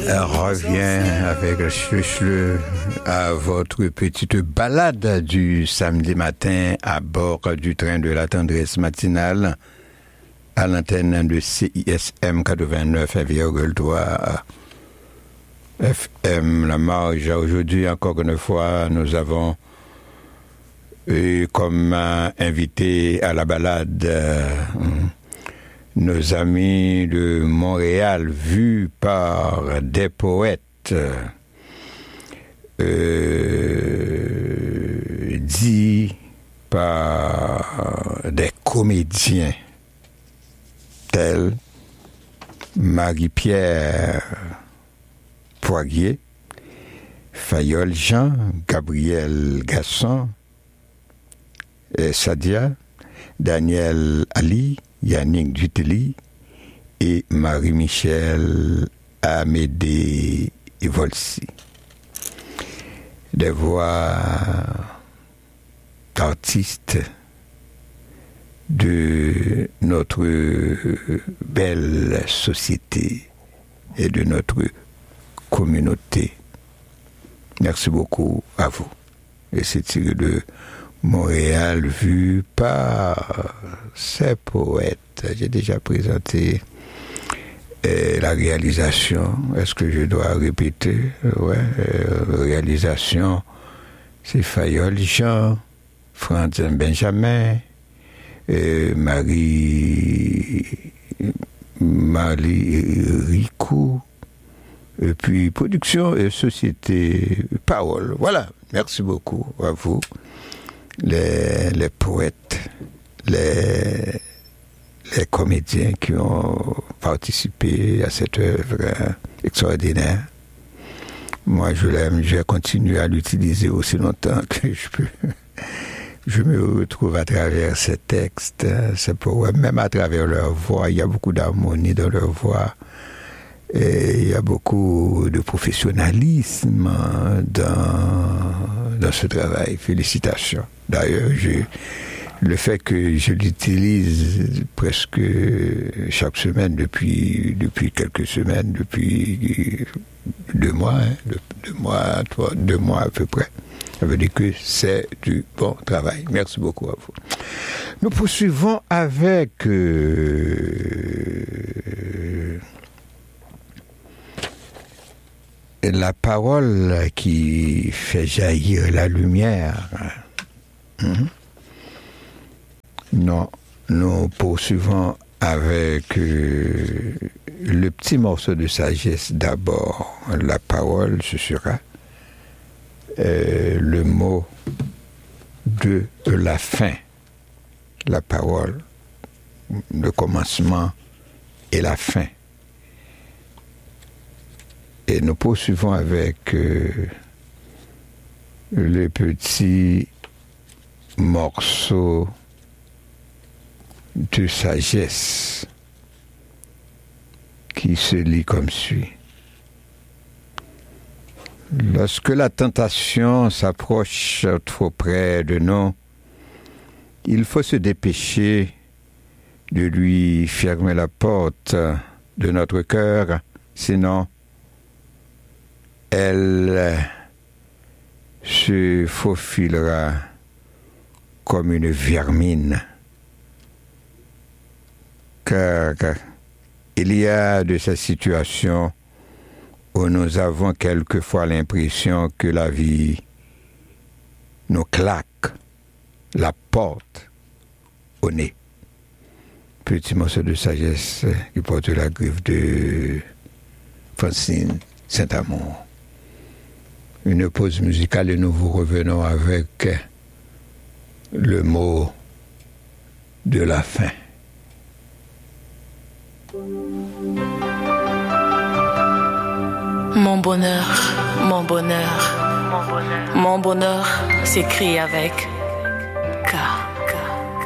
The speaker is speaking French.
Revient avec le à votre petite balade du samedi matin à bord du train de la tendresse matinale à l'antenne de CISM 89,3 FM La Marge. Aujourd'hui, encore une fois, nous avons eu comme invité à la balade nos amis de Montréal, vus par des poètes, dits par des comédiens, tels Marie-Pierre Poirier, Fayol Jean, Gabriel Gasson, Sadia, Daniel Ali, Yannick Dutely et Marie-Michel Amédée Volsi. Des voix d'artistes de notre belle société et de notre communauté. Merci beaucoup à vous. Et c'est tiré de Montréal vu par ces poètes. J'ai déjà présenté la réalisation. Est-ce que je dois répéter? Ouais, réalisation, c'est Fayol Jean, Franz Benjamin, Marie Ricou, et puis production et société Parole. Voilà, merci beaucoup à vous. Les poètes, les comédiens qui ont participé à cette œuvre extraordinaire. Moi, je l'aime, je vais continuer à l'utiliser aussi longtemps que je peux. Je me retrouve à travers ces textes, ces poèmes, même à travers leur voix. Il y a beaucoup d'harmonie dans leur voix. Et il y a beaucoup de professionnalisme dans ce travail. Félicitations. D'ailleurs, le fait que je l'utilise presque chaque semaine depuis quelques semaines, depuis 2 mois, 2 mois à peu près, ça veut dire que c'est du bon travail. Merci beaucoup à vous. Nous poursuivons avec la parole qui fait jaillir la lumière. Non, nous poursuivons avec le petit morceau de sagesse d'abord. La parole, ce sera le mot de la fin. La parole, le commencement et la fin. Et nous poursuivons avec le petit morceau de sagesse qui se lit comme suit. Lorsque la tentation s'approche trop près de nous, il faut se dépêcher de lui fermer la porte de notre cœur, sinon elle se faufilera comme une vermine. Car il y a de ces situations où nous avons quelquefois l'impression que la vie nous claque la porte au nez. Petit morceau de sagesse qui porte la griffe de Francine Saint-Amour. Une pause musicale et nous vous revenons avec le mot de la fin. Mon bonheur, mon bonheur, mon bonheur s'écrit avec